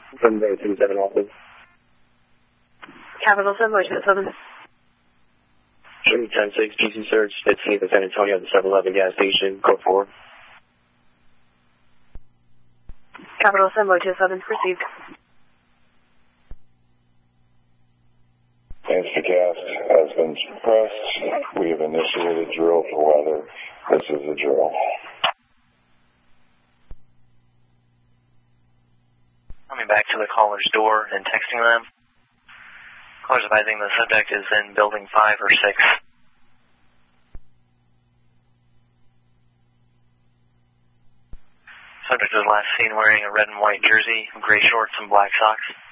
From the 27 office. Capital 7, voice 7. Jimmy 10-6, GC search, 15th of San Antonio at the 7-Eleven gas station, code 4. Capital 7, voice 7, received. Instacast has been suppressed. We have initiated drill for weather. This is a drill. Coming back to the caller's door and texting them. Caller's advising the subject is in building 5 or 6. Subject was last seen wearing a red and white jersey, gray shorts, and black socks.